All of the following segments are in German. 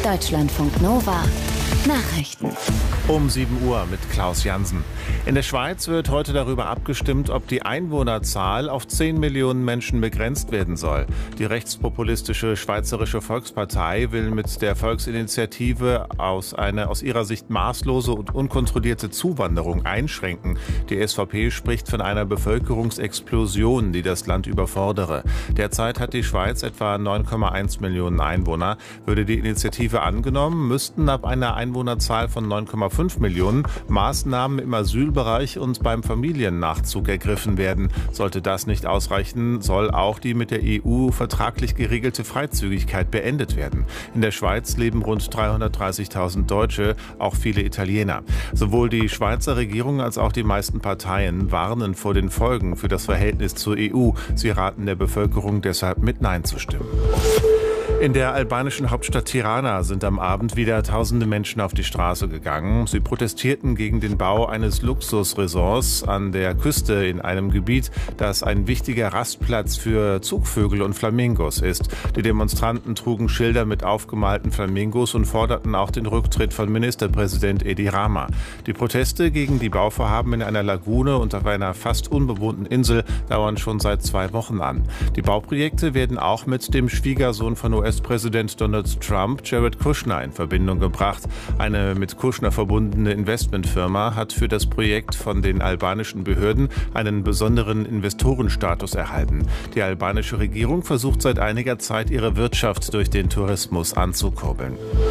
Deutschlandfunk Nova. Nachrichten. Um 7 Uhr mit Klaus Jansen. In der Schweiz wird heute darüber abgestimmt, ob die Einwohnerzahl auf 10 Millionen Menschen begrenzt werden soll. Die rechtspopulistische Schweizerische Volkspartei will mit der Volksinitiative eine aus ihrer Sicht maßlose und unkontrollierte Zuwanderung einschränken. Die SVP spricht von einer Bevölkerungsexplosion, die das Land überfordere. Derzeit hat die Schweiz etwa 9,1 Millionen Einwohner. Würde die Initiative angenommen, müssten ab einer Einwohnerzahl von 9,5 Millionen Maßnahmen im Asylbereich und beim Familiennachzug ergriffen werden. Sollte das nicht ausreichen, soll auch die mit der EU vertraglich geregelte Freizügigkeit beendet werden. In der Schweiz leben rund 330.000 Deutsche, auch viele Italiener. Sowohl die Schweizer Regierung als auch die meisten Parteien warnen vor den Folgen für das Verhältnis zur EU. Sie raten der Bevölkerung deshalb, mit Nein zu stimmen. In der albanischen Hauptstadt Tirana sind am Abend wieder tausende Menschen auf die Straße gegangen. Sie protestierten gegen den Bau eines Luxusresorts an der Küste in einem Gebiet, das ein wichtiger Rastplatz für Zugvögel und Flamingos ist. Die Demonstranten trugen Schilder mit aufgemalten Flamingos und forderten auch den Rücktritt von Ministerpräsident Edi Rama. Die Proteste gegen die Bauvorhaben in einer Lagune und auf einer fast unbewohnten Insel dauern schon seit 2 Wochen an. Die Bauprojekte werden auch mit dem Schwiegersohn von US-Präsident Donald Trump, Jared Kushner, in Verbindung gebracht. Eine mit Kushner verbundene Investmentfirma hat für das Projekt von den albanischen Behörden einen besonderen Investorenstatus erhalten. Die albanische Regierung versucht seit einiger Zeit, ihre Wirtschaft durch den Tourismus anzukurbeln.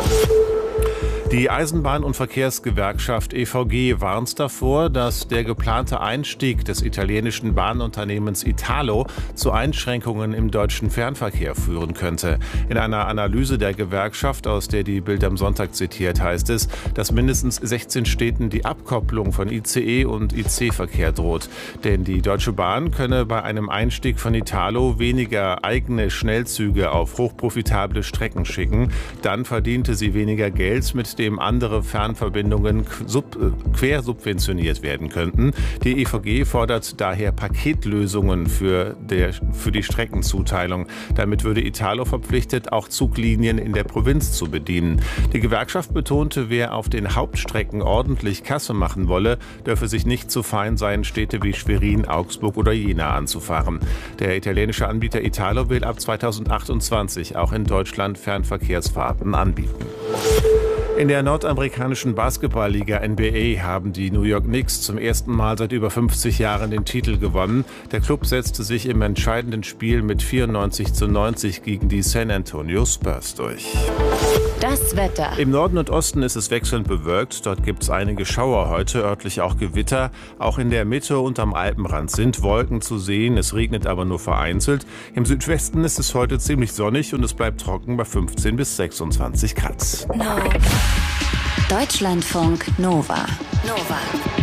Die Eisenbahn- und Verkehrsgewerkschaft EVG warnt davor, dass der geplante Einstieg des italienischen Bahnunternehmens Italo zu Einschränkungen im deutschen Fernverkehr führen könnte. In einer Analyse der Gewerkschaft, aus der die Bild am Sonntag zitiert, heißt es, dass mindestens 16 Städten die Abkopplung von ICE und IC-Verkehr droht. Denn die Deutsche Bahn könne bei einem Einstieg von Italo weniger eigene Schnellzüge auf hochprofitable Strecken schicken. Dann verdiente sie weniger Geld, mit dem andere Fernverbindungen quersubventioniert werden könnten. Die EVG fordert daher Paketlösungen für die Streckenzuteilung. Damit würde Italo verpflichtet, auch Zuglinien in der Provinz zu bedienen. Die Gewerkschaft betonte, wer auf den Hauptstrecken ordentlich Kasse machen wolle, dürfe sich nicht zu fein sein, Städte wie Schwerin, Augsburg oder Jena anzufahren. Der italienische Anbieter Italo will ab 2028 auch in Deutschland Fernverkehrsfahrten anbieten. In der nordamerikanischen Basketballliga NBA haben die New York Knicks zum ersten Mal seit über 50 Jahren den Titel gewonnen. Der Klub setzte sich im entscheidenden Spiel mit 94:90 gegen die San Antonio Spurs durch. Das Wetter. Im Norden und Osten ist es wechselnd bewölkt. Dort gibt es einige Schauer heute, örtlich auch Gewitter. Auch in der Mitte und am Alpenrand sind Wolken zu sehen. Es regnet aber nur vereinzelt. Im Südwesten ist es heute ziemlich sonnig und es bleibt trocken bei 15 bis 26 Grad. Deutschlandfunk Nova.